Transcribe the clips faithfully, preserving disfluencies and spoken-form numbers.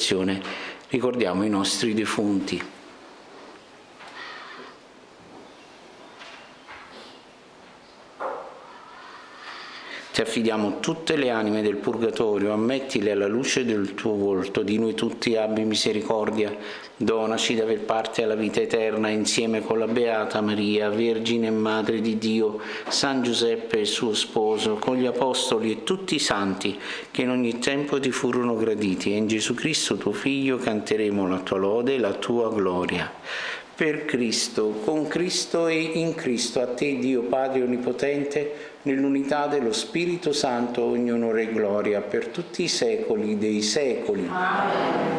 meditazione ricordiamo i nostri defunti. Ti affidiamo tutte le anime del Purgatorio, ammettile alla luce del tuo volto, di noi tutti abbi misericordia, donaci di aver parte alla vita eterna insieme con la Beata Maria, Vergine e Madre di Dio, San Giuseppe e suo sposo, con gli Apostoli e tutti i Santi che in ogni tempo ti furono graditi, e in Gesù Cristo tuo Figlio canteremo la tua lode e la tua gloria. Per Cristo, con Cristo e in Cristo, a te Dio Padre Onnipotente, nell'unità dello Spirito Santo, ogni onore e gloria per tutti i secoli dei secoli. Amen.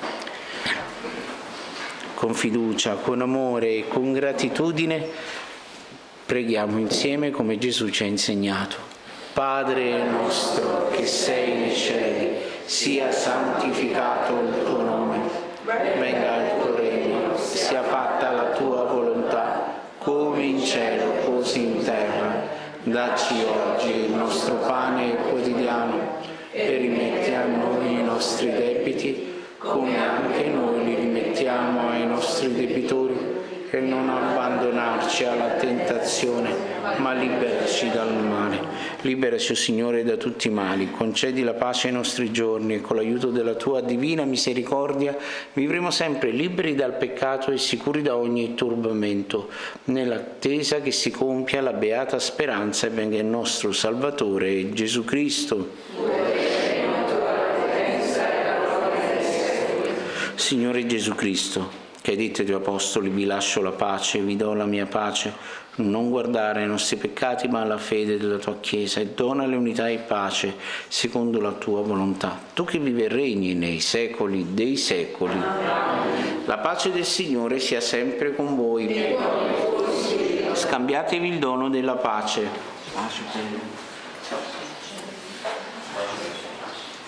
Con fiducia, con amore e con gratitudine preghiamo insieme come Gesù ci ha insegnato. Padre nostro che sei nei cieli, sia santificato il tuo nome, venga il tuo regno, sia fatta la tua volontà, come in cielo così in terra. Dacci oggi il nostro pane quotidiano e rimetti a noi i nostri debiti, come anche noi li rimettiamo ai nostri debitori, e non abbandonarci alla tentazione, ma liberaci dal male. Liberaci, o Signore, da tutti i mali, concedi la pace ai nostri giorni, e con l'aiuto della tua divina misericordia vivremo sempre liberi dal peccato e sicuri da ogni turbamento, nell'attesa che si compia la beata speranza e venga il nostro Salvatore Gesù Cristo. Signore Gesù Cristo, che hai detto ai tuoi apostoli: vi lascio la pace, vi do la mia pace, non guardare ai nostri peccati ma alla fede della tua Chiesa, e donale unità e pace secondo la tua volontà. Tu che vivi e regni nei secoli dei secoli. La pace del Signore sia sempre con voi. Scambiatevi il dono della pace. Pace.